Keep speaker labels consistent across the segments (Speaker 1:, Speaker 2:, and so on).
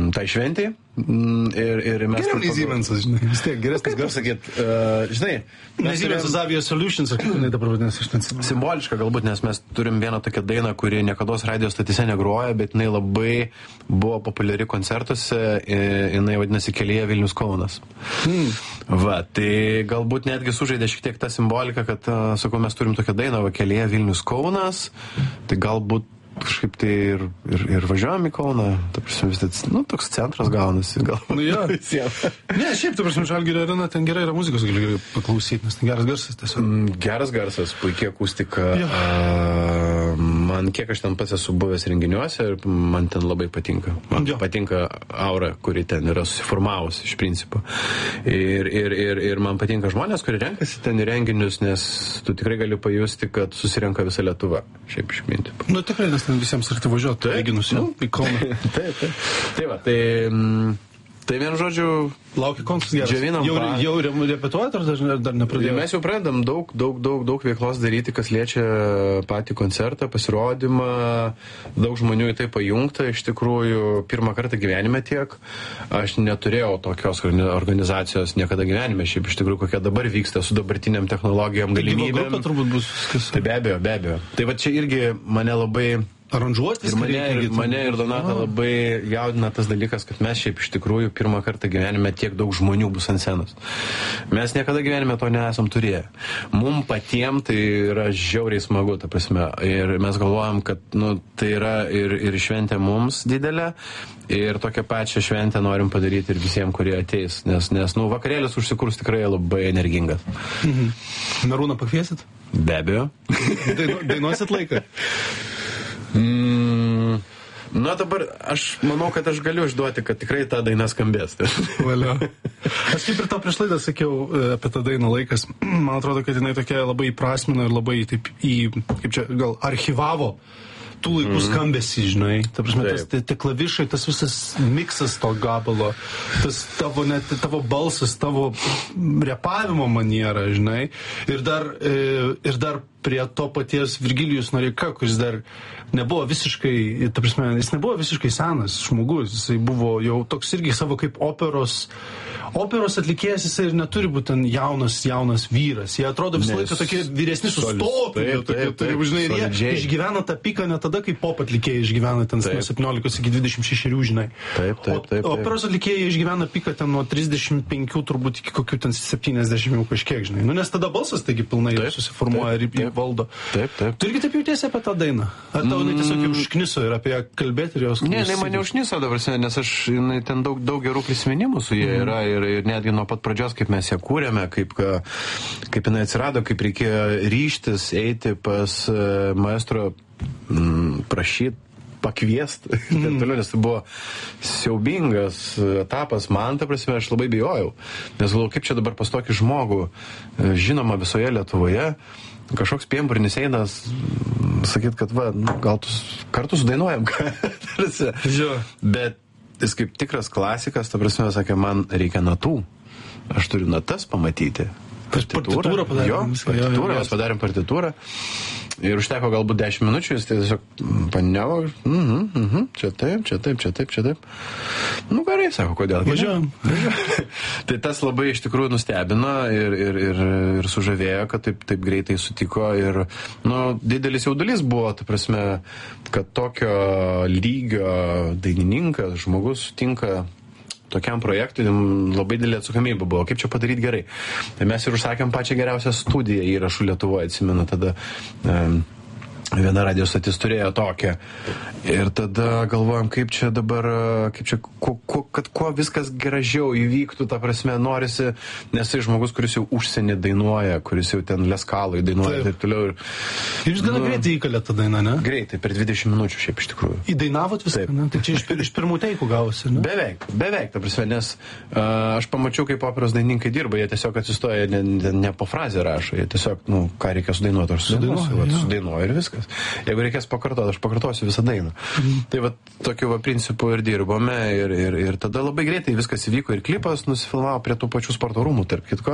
Speaker 1: tai šventė. Ir mes...
Speaker 2: Geriau nei Siemensas, žinai, vis tiek geresnis garsas.
Speaker 1: Sakyt, žinai...
Speaker 2: Nes Siemensas Avia Solutions, ar kaip jinai dabar vadinasi, aš neatsimenu.
Speaker 1: Simboliška galbūt, nes mes turim vieną tokią dainą, kuri niekados radio stotyse negroja, bet jinai labai buvo populiari koncertuose, jinai vadinasi Kelyje Vilnius Kaunas. Va, tai galbūt netgi sužaidė šiek tiek tą simboliką, kad, sakau, mes turim tokią dainą, va, Kelyje Vilnius Kaunas, tai galbūt kažkaip tai ir važiuojam į Kauną, ta prasme, vis tai, toks centras gaunasi, gal.
Speaker 2: Jo. Ne, šiaip, ta prasme, Žalgirio arena, ten gerai yra muzikos, gali paklausyti, nes ten geras garsas tiesiog.
Speaker 1: Geras garsas, puikiai akustika. Man, kiek aš ten pats esu buvęs renginiuose, ir man ten labai patinka. Man patinka aura, kuri ten yra susiformavusi iš principo. Ir man patinka žmonės, kurie renkasi ten į renginius, nes tu tikrai gali pajusti, kad susirenka visa Lietuva. Šiaip iš principo.
Speaker 2: Nu, tikrai, nes ten visiems arti važiuoti, reginus jau į Kauną.
Speaker 1: Taip. Tai va, tai vien žodžiu...
Speaker 2: Laukia koncas geras.
Speaker 1: Džiovinam.
Speaker 2: Jau repetuojat ar dar nepradėjau?
Speaker 1: Mes jau pradedam daug veiklos daryti, kas liečia patį koncertą, pasirodymą, daug žmonių į tai pajungta, iš tikrųjų, pirmą kartą gyvenime tiek. Aš neturėjau tokios organizacijos niekada gyvenime, šiaip iš tikrųjų, kokia dabar vyksta su dabartiniam technologijom, galimybėm.
Speaker 2: Grupė turbūt bus viskas.
Speaker 1: Tai be abejo. Tai va čia irgi mane labai...
Speaker 2: Aranžuotis
Speaker 1: mane ir Donatą labai jaudina tas dalykas, kad mes šiaip iš tikrųjų pirmą kartą gyvenime tiek daug žmonių bus ant scenos. Mes niekada gyvenime to nesam turėję. Mum patiem tai yra žiauriai smagu, ta prasme. Ir mes galvojam, kad tai yra ir šventė mums didelė, ir tokią pačią šventę norim padaryti ir visiems, kurie ateis. Nes vakarėlis užsikurs tikrai labai energingas.
Speaker 2: Merūną pakviesit?
Speaker 1: Be abejo.
Speaker 2: Dainuosit laiką?
Speaker 1: Na dabar aš manau, kad aš galiu išduoti, kad tikrai ta daina skambės.
Speaker 2: Valio. Aš kaip ir tau prieš laidą sakiau apie tą dainą laikas. Man atrodo, kad jinai tokia labai įprasmino ir labai taip kaip čia gal archyvavo tų laikų skambesi, žinai. Ta prasme, tie klavišai, tas visas miksas to gabalo, tas tavo balsas, tavo repavimo maniera, žinai. Ir dar prie to paties Virgilijus Noreika, kuris dar nebuvo visiškai, ta prasme, jis nebuvo visiškai senas žmogus, jisai buvo jau toks irgi savo kaip operos atlikėjas, jisai ir neturi būti jaunas vyras. Jie atrodo visą laiką tokie vyresni sustopi, žinai, ir jie išgyvena tą piką ne tada, kai pop atlikėjai išgyvena ten nuo 17 iki 26, žinai.
Speaker 1: Taip.
Speaker 2: Operos atlikėjai išgyvena piką ten nuo 35 turbūt iki kokių ten 70 jau kažkiek, žinai. Nes tada balsas taigi pilnai susiformuoja ir jie valdo.
Speaker 1: Taip.
Speaker 2: Tu irgi taip jautiesi apie tą dainą? Ar tau jinai tiesiog jau užkniso ir apie ją kalbėti ir jos...
Speaker 1: Ne, jinai mane užkniso dabar, nes jinai ten daug gerų prisiminimų su jie yra ir netgi nuo pat pradžios, kaip mes ją kūrėme, kaip jinai atsirado, kaip reikėjo ryžtis eiti pas maestro prašyti, pakviesti, taip toliau, nes tai buvo siaubingas etapas man, ta prasme, aš labai bijojau, nes galvoju, kaip čia dabar pas tokį žmogų, žinoma visoje Lietuvoje, kažkoks piemburnis einas, sakyt, kad gal kartu sudainuojam, bet jis kaip tikras klasikas, ta prasme, sakė, man reikia natų, aš turiu natas pamatyti.
Speaker 2: Partitūrą padarėm.
Speaker 1: Mes padarėm partitūrą. Ir užteko galbūt 10 minučių, jis tiesiog paniavo, čia taip. Nu gerai, sako, kodėl.
Speaker 2: Važiuojam.
Speaker 1: Tai tas labai iš tikrųjų nustebino ir sužavėjo, kad taip greitai sutiko. Ir didelis jaudulys buvo, ta prasme, kad tokio lygio dainininkas, žmogus sutinka tokiam projektui, labai didelė atsakomybė buvo, kaip čia padaryti gerai. Tai mes ir užsakėm pačią geriausią studiją įrašų Lietuvoje, atsimenu, tada viena radio stotis turėjo tokią. Ir tada galvojam, kaip čia dabar, kad kuo viskas gražiau įvyktų, ta prasme, norisi, nes tai žmogus, kuris jau užsienį dainuoja, kuris jau ten Leskaloj dainuoja ir taip toliau.
Speaker 2: Ir jūs gana greitai įkalėt tą dainą, ne?
Speaker 1: Greitai, per 20 minučių šiaip iš tikrųjų.
Speaker 2: Įdainavot viską, ne? Tai čia iš pirmų teikų gavosi, ne?
Speaker 1: Beveik, ta prasme, nes aš pamačiau, kaip operos dainininkai dirba, jie tiesiog atsistoja, ne po frazę rašo, jie tiesiog, ką reikia sudainuoti, aš sudainuosiu ir viskas. dalykas. Jeigu reikės pakartoti, aš pakartosiu visą dainą. Tai va, tokiu va principu ir dirbome ir tada labai greitai viskas įvyko ir klipas nusifilmavo prie tų pačių sporto rūmų, tarp kitko.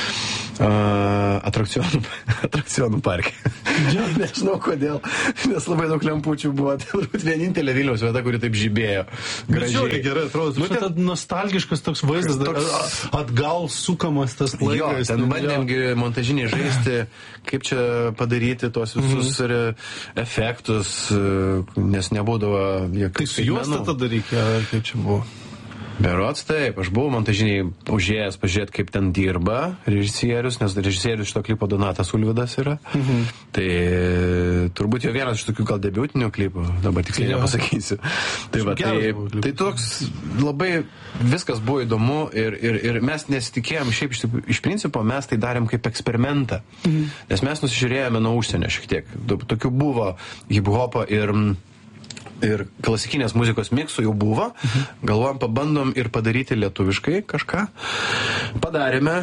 Speaker 1: Atrakcionų parke. Nežinau kodėl, nes labai daug lempučių buvo. Tai vienintelė Vilniaus vieta, kuri taip žibėjo.
Speaker 2: Gražiai. Gerai, atrodo. Nu, ten nostalgiškas toks vaizdas, atgal sukamas tas laikas.
Speaker 1: Jo, ten bandėmgi montažiniai žaisti, kaip čia padaryti tos visus efektus, nes nebūdavo jokių.
Speaker 2: Tai su juosta tada reikėjo, kaip čia buvo?
Speaker 1: Berods taip, aš buvau montažiniai užėjęs pažiūrėti, kaip ten dirba režisierius, nes režisierius šito klipo Donatas Ulvydas yra. Tai turbūt jau vienas iš tokių gal debiutinių klipų, dabar tiksliai nepasakysiu. Tai, va, tai toks labai viskas buvo įdomu ir mes nesitikėjom, šiaip iš principo mes tai darėm kaip eksperimentą, nes mes nusižiūrėjome nuo užsienio šiek tiek. Tokių buvo hip-hopo ir klasikinės muzikos miksų jau buvo. Galvojom, pabandom ir padaryti lietuviškai kažką. Padarėme.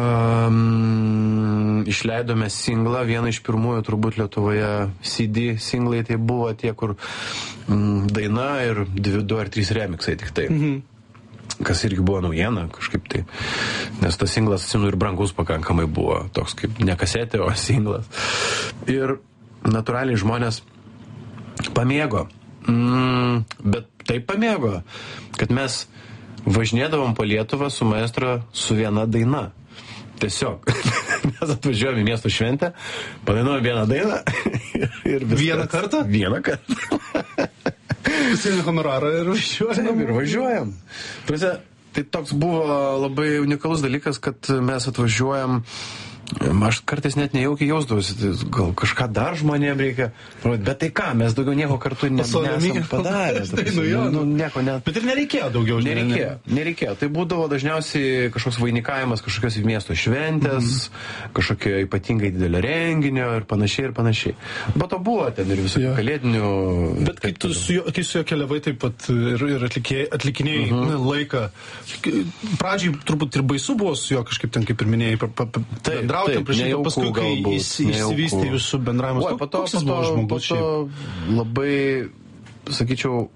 Speaker 1: Išleidome singlą. Vieną iš pirmųjų turbūt Lietuvoje CD singlai tai buvo tie, kur daina ir 2 ar 3 remixai tik tai. Kas irgi buvo naujiena kažkaip tai. Nes tas singlas, atsimenu, ir brangus pakankamai buvo. Toks kaip ne kasetė, o singlas. Ir natūraliai žmonės pamėgo. Bet taip pamėgo, kad mes važinėdavom po Lietuvą su maestro su viena daina. Tiesiog. Mes atvažiuojame į miesto šventę, padainuojame vieną dainą ir viskas.
Speaker 2: Vieną kartą?
Speaker 1: Vieną kartą.
Speaker 2: Pasiėmė honorarą ir važiuojam.
Speaker 1: Taip, ir važiuojam. Tai toks buvo labai unikalus dalykas, kad mes atvažiuojam. Aš kartais net nejaukiai jausdavausi, gal kažką dar žmonėm reikia, bet tai ką, mes daugiau nieko kartu nesam padarę. Nieko net.
Speaker 2: Bet ir nereikėjo daugiau.
Speaker 1: Nereikėjo. Tai būdavo dažniausiai kažkoks vainikavimas, kažkokios miesto šventės, kažkokio ypatingai didelio renginio ir panašiai. Bet to buvo ten ir visų kalėdinių.
Speaker 2: Bet kai tu su juo keliavai taip pat ir atlikinėjai laiką, pradžiai turbūt ir baisu buvo su juo kažkaip ten, kaip ir minėjai,
Speaker 1: Taip,
Speaker 2: paskui, kai įsivystė jūsų bendravimas.
Speaker 1: Po to labai, sakyčiau,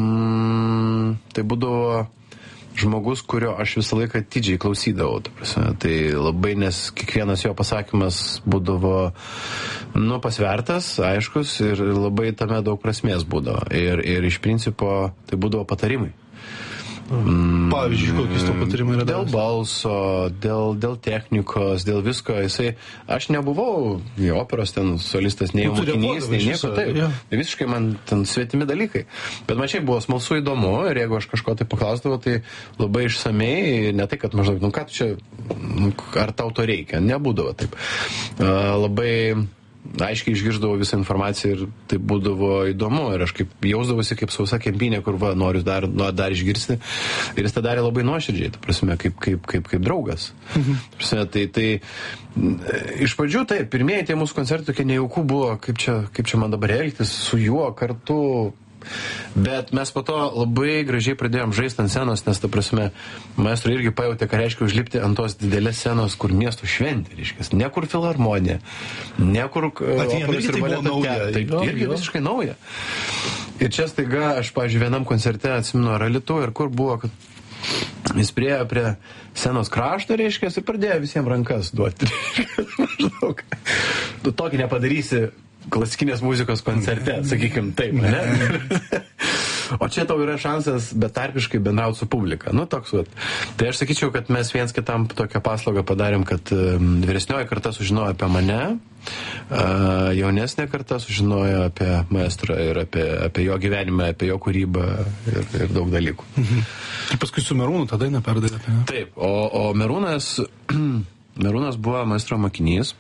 Speaker 1: tai būdavo žmogus, kurio aš visą laiką atidžiai klausydavau. Tai labai, nes kiekvienas jo pasakymas būdavo pasvertas, aiškus ir labai tame daug prasmės būdavo. Ir iš principo tai būdavo patarimai.
Speaker 2: Pavyzdžiui, kokius to patarimai yra?
Speaker 1: Dėl balso, dėl technikos, dėl visko. Aš nebuvau operos ten solistas, nei mokinys, nei nieko. Taip. Visiškai man ten svetimi dalykai. Bet man šiaip buvo smalsu įdomu ir jeigu aš kažko tai paklausdavau, tai labai išsamei, ne tai, kad maždaug, ką tu čia, ar tau to reikia. Nebūdavo taip. Labai aiškiai išgirdavau visą informaciją ir tai būdavo įdomu ir aš kaip jausdavosi kaip sausa kempinė, kur noriu dar išgirsti ir jis tą darė labai nuoširdžiai, ta prasme, kaip draugas. Prasme, tai iš pradžių taip, pirmieji tie mūsų koncertai tokie nejaukų buvo, kaip čia man dabar elgtis su juo kartu. Bet mes po to labai gražiai pradėjom žaisti ant scenos, nes, ta prasme, maestro irgi pajautė, ką reiškia užlipti ant tos didelės scenos, kur miesto šventė, reiškia, ne kur filharmonija, ne kur operos ir baleto teatras. Tai irgi visiškai nauja. Ir čia staiga, aš, pavyzdžiui, vienam koncerte atsimenu ar Alytuj, ir kur buvo, kad jis priėjo prie scenos krašto, reiškia, ir pradėjo visiems rankas duoti. Maždaug. Tu tokį nepadarysi klasikinės muzikos koncerte, sakykim taip, ne? O čia tau yra šansas betarpiškai bendrauti su publika. Toks vat. Tai aš sakyčiau, kad mes viens kitam tokią paslaugą padarėm, kad vyresnioji karta sužinojo apie mane, jaunesnė karta sužinojo apie maestrą ir apie jo gyvenimą, apie jo kūrybą ir daug dalykų.
Speaker 2: Ir paskui su Merūnu tą dainą perdavėte.
Speaker 1: Taip, o Merūnas buvo maestro mokinys.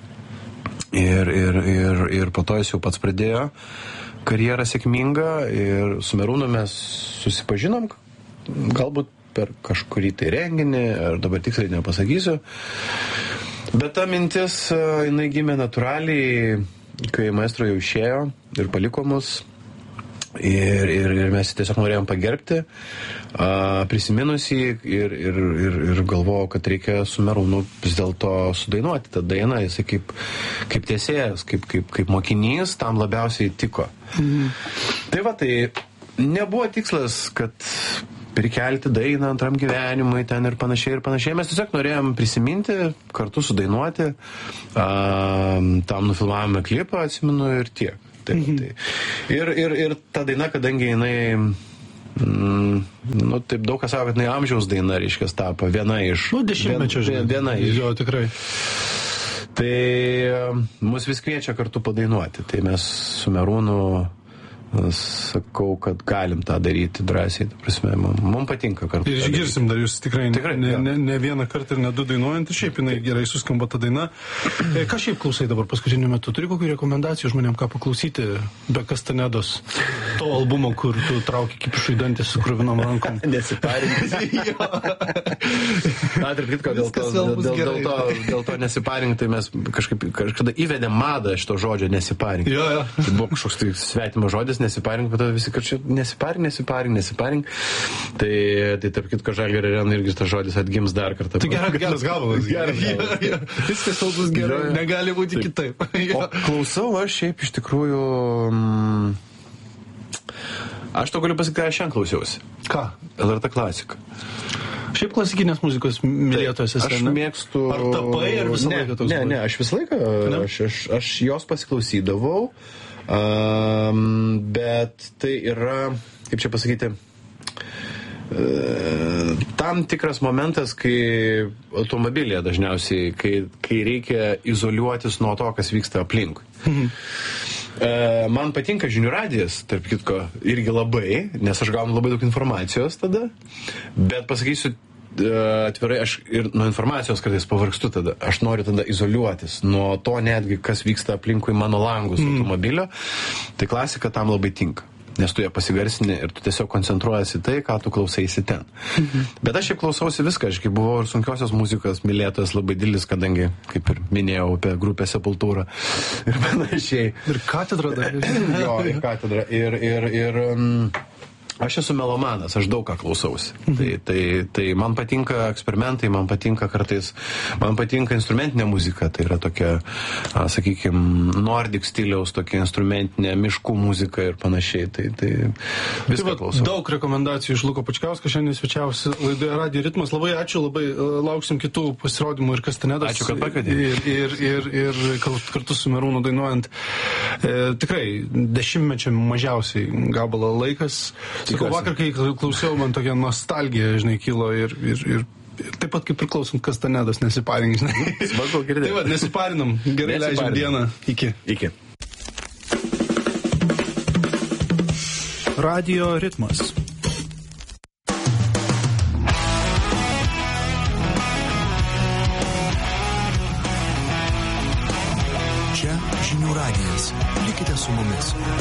Speaker 1: Ir po to jis jau pats pradėjo karjerą sėkmingą ir su Merūnu mes susipažinom, galbūt per kažkurį tai renginį, ar dabar tiksliai nepasakysiu. Bet ta mintis, jinai gimė natūraliai, kai maestro jau išėjo ir paliko mus. Ir mes tiesiog norėjom pagerbti prisiminusį ir galvojau, kad reikia su Merūnu vis dėlto sudainuoti tą dainą. Jisai kaip tiesėjas, kaip mokinys tam labiausiai tiko. Tai va, tai nebuvo tikslas, kad prikelti dainą antram gyvenimui ten ir panašiai. Mes tiesiog norėjom prisiminti, kartu sudainuoti. Tam nufilmavome klipą, atsimenu, ir tiek. Tai. Ir ta daina, kadangi jinai, taip daug kas sako, kad jinai amžiaus daina, reiškia, tapo viena iš...
Speaker 2: Dešimtmečio,
Speaker 1: viena iš.
Speaker 2: Jo, tikrai.
Speaker 1: Tai mus vis kviečia kartu padainuoti. Tai mes su Merūnu sakau, kad galim tą daryti drąsiai. Mums patinka kartu.
Speaker 2: Ir išgirsim dar jūs tikrai ne vieną kartą ir ne du dainuojant. Ir šiaip jinai gerai suskamba ta daina. Ką šiaip klausai dabar paskutiniu metu? Turi kokių rekomendacijų žmonėm, ką paklausyti be Kastanedos? To albumo, kur tu trauki kipišų į dantį su kruvinom rankom.
Speaker 1: Nesiparink. Tarp kitko, dėl to nesiparink, tai mes kažkada įvedėm madą šito žodžio nesiparink. Tai buvo kažkoks tai svetimas žodis, nesiparink, bet visi, kad čia nesiparink. Tai tarp kitko Žalgirio Arenoj irgi tas žodis atgims dar kartą.
Speaker 2: Tai geras gabalas. Viskas tau bus gerai, negali būti kitaip.
Speaker 1: O klausau aš šiaip iš tikrųjų... Aš to galiu pasakyti, aš šiandien klausiausi.
Speaker 2: Ką?
Speaker 1: LRT klasika.
Speaker 2: Šiaip klasikinės muzikos mylėtojas esi,
Speaker 1: aš mėgstu...
Speaker 2: Ar tapai, ar visą laiką toks?
Speaker 1: Ne, aš visą laiką, aš jos pasiklausydavau, bet tai yra, kaip čia pasakyti, tam tikras momentas, kai automobilėje dažniausiai, kai reikia izoliuotis nuo to, kas vyksta aplinkui. Man patinka žinių radijas, tarp kitko, irgi labai, nes aš gaunu labai daug informacijos tada, bet pasakysiu atvirai, aš ir nuo informacijos kartais pavargstu tada. Aš noriu tada izoliuotis nuo to netgi, kas vyksta aplinkui mano langus automobilio. Tai klasika tam labai tinka. Nes tu ją pasigarsini ir tu tiesiog koncentruojasi tai, ką tu klausaisi ten. Bet aš šiaip klausausi viską, aš kaip buvau ir sunkiosios muzikos mylėtojas labai didelis, kadangi, kaip ir minėjau, apie grupę Sepultūrą ir panašiai.
Speaker 2: Ir katedra dar.
Speaker 1: Jo, ir katedra. Ir aš esu melomanas, aš daug ką klausausi. Tai man patinka eksperimentai, man patinka instrumentinė muzika, tai yra tokia, sakykime, nordic stiliaus, tokia instrumentinė, miškų muzika ir panašiai. Tai viską klausau.
Speaker 2: Daug rekomendacijų iš Luko Pučkausko, šiandien svečiavosi laidoje Radio Ritmas. Labai ačiū, labai lauksim kitų pasirodymų ir Kastanedos.
Speaker 1: Ačiū, kad pakvietei.
Speaker 2: Ir kartu su Merūnu dainuojant. Tikrai 10-mečio mažiausiai gabalą laikas. Sakau, vakar, kai klausiau, man tokia nostalgija, žinai, kilo ir taip pat kaip ir klausant Kastanedos, nesiparink, žinai.
Speaker 1: Smagu girdėti.
Speaker 2: Tai va, nesiparinam. Gerai leidžiam dieną. Iki. Radio Ritmas.
Speaker 3: Čia žinių radijas. Likite su mumis.